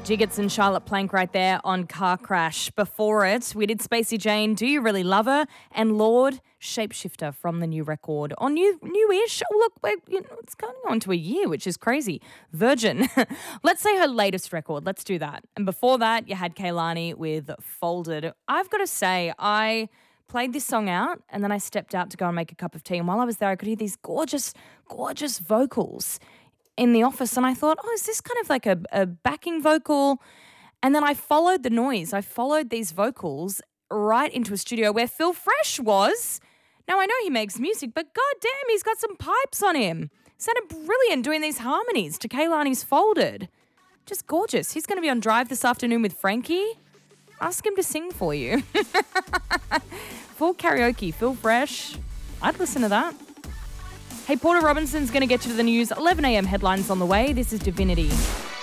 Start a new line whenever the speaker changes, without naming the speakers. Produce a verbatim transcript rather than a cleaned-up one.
Jiggets and Charlotte Plank right there on Car Crash. Before it, we did Spacey Jane, Do You Really Love Her? And Lord, Shapeshifter from the new record. On new, newish, oh, look, wait, you know, it's going on to a year, which is crazy. Virgin. Let's say her latest record. Let's do that. And before that, you had Kehlani with Folded. I've got to say, I played this song out and then I stepped out to go and make a cup of tea. And while I was there, I could hear these gorgeous, gorgeous vocals in the office, and I thought, oh, is this kind of like a, a backing vocal? And then I followed the noise. I followed these vocals right into a studio where Phil Fresh was. Now, I know he makes music, but goddamn, he's got some pipes on him. Sounded brilliant doing these harmonies to Kehlani's Folded. Just gorgeous. He's going to be on Drive this afternoon with Frankie. Ask him to sing for you. Full karaoke, Phil Fresh. I'd listen to that. Hey, Porter Robinson's going to get you to the news. eleven a.m. headlines on the way. This is Divinity.